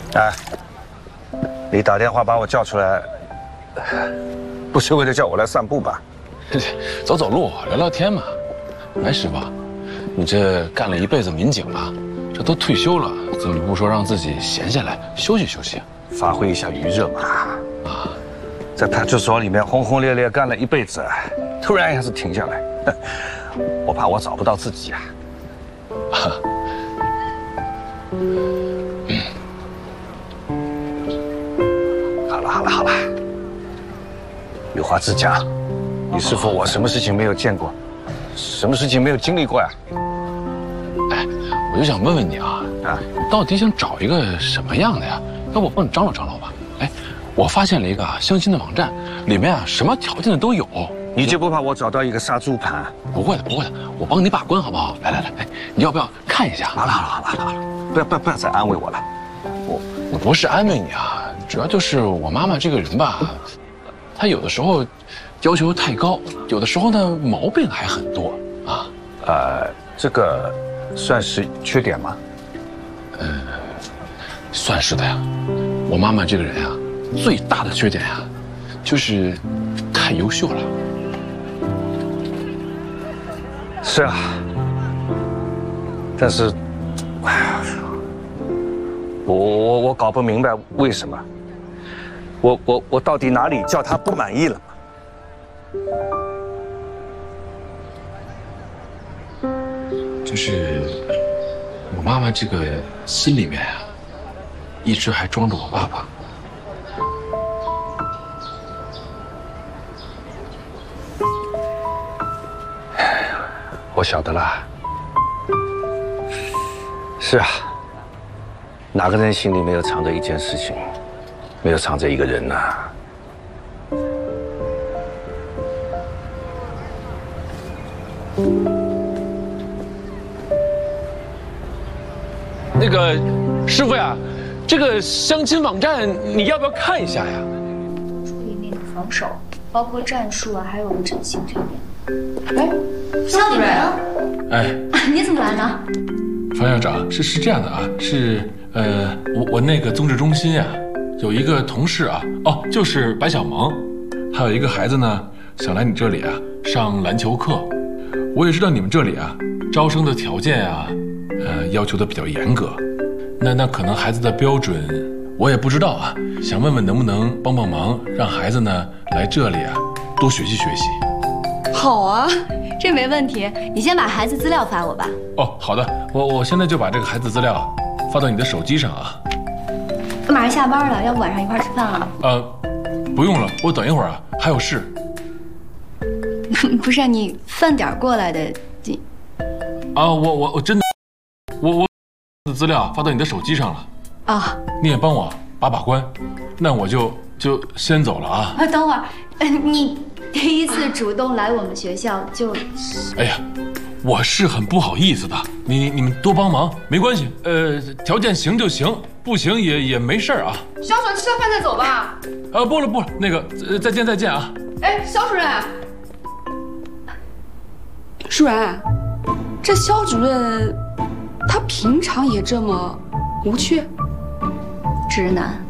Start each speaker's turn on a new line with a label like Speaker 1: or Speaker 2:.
Speaker 1: 哎，你打电话把我叫出来，不是为了叫我来散步吧？
Speaker 2: 走走路，聊聊天嘛。哎，师傅，你这干了一辈子民警了，这都退休了，怎么不说让自己闲下来休息休息，
Speaker 1: 发挥一下余热嘛？啊，在派出所里面轰轰烈烈干了一辈子，突然一下子停下来，我怕我找不到自己啊。好了，有话直讲。你师傅我什么事情没有见过，什么事情没有经历过呀？
Speaker 2: 哎，我就想问问你啊，你到底想找一个什么样的呀？要不我帮你张罗张罗吧？哎，我发现了一个相亲的网站，里面什么条件的都有。
Speaker 1: 你就不怕我找到一个杀猪盘？
Speaker 2: 不会的，我帮你把关好不好？来，哎，你要不要看一下？
Speaker 1: 好了，不要再安慰我了。
Speaker 2: 我不是安慰你啊，主要就是我妈妈这个人吧，她有的时候要求太高，有的时候呢毛病还很多啊。
Speaker 1: 这个算是缺点吗？
Speaker 2: 算是的呀。我妈妈这个人啊，最大的缺点啊，就是太优秀了。
Speaker 1: 是啊，但是，哎呀，我搞不明白为什么，我到底哪里叫他不满意了？
Speaker 2: 就是我妈妈这个心里面啊，一直还装着我爸爸。
Speaker 1: 我晓得了。是啊，哪个人心里没有藏着一件事情，没有藏着一个人呢？
Speaker 2: 那个师傅呀，这个相亲网站你要不要看一下呀？
Speaker 3: 注意那个防守，包括战术啊，还有整形这边。哎，肖主任，
Speaker 4: 哎，
Speaker 3: 你怎么来了？
Speaker 4: 方校长，是这样的啊，我那个综治中心啊，有一个同事啊，哦，就是白小萌，还有一个孩子呢，想来你这里啊上篮球课。我也知道你们这里啊招生的条件啊，要求的比较严格，那可能孩子的标准我也不知道啊，想问问能不能帮忙，让孩子呢来这里啊多学习学习。
Speaker 3: 好啊，这没问题。你先把孩子资料发我吧。
Speaker 4: 哦，好的，我现在就把这个孩子资料发到你的手机上啊。
Speaker 3: 马上下班了，要不晚上一块吃饭啊？
Speaker 4: 不用了，我等一会儿啊还有事。
Speaker 3: 不是你饭点过来的，
Speaker 4: 我真的，我资料发到你的手机上了
Speaker 3: 啊。
Speaker 4: 你也帮我把关，那我就先走了啊。
Speaker 3: 等会儿，你第一次主动来我们学校就……
Speaker 4: 哎呀，我是很不好意思的，你们多帮忙没关系，条件行就行，不行也没事啊。
Speaker 5: 肖主任吃了饭再走吧。
Speaker 4: 不了，那个再见啊。
Speaker 5: 哎，肖主任，舒然，这肖主任他平常也这么无趣？
Speaker 3: 直男。